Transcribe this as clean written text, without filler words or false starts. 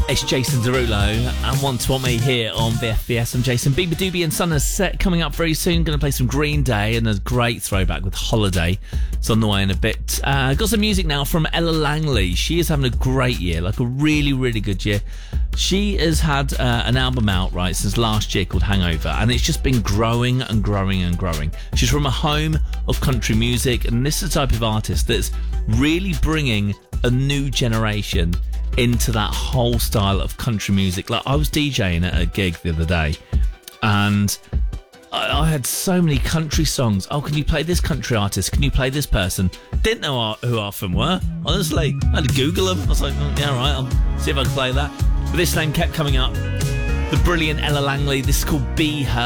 It's Jason Derulo and Want to Want Me here on VFBS. I'm Jason. Bieber Doobie and Son is set coming up very soon. Going to play some Green Day and a great throwback with Holiday. It's on the way in a bit. Got some music now from Ella Langley. She is having a great year, like a really, really good year. She has had an album out, right, since last year called Hangover, and it's just been growing and growing and growing. She's from a home of country music, and this is the type of artist that's really bringing a new generation into that whole style of country music. Like, I was DJing at a gig the other day, and I had so many country songs. Oh, can you play this country artist? Can you play this person? Didn't know who half of them were, honestly. I had to Google them. I was like, oh, yeah, all right, I'll see if I can play that. But this name kept coming up. The brilliant Ella Langley. This is called Be Her.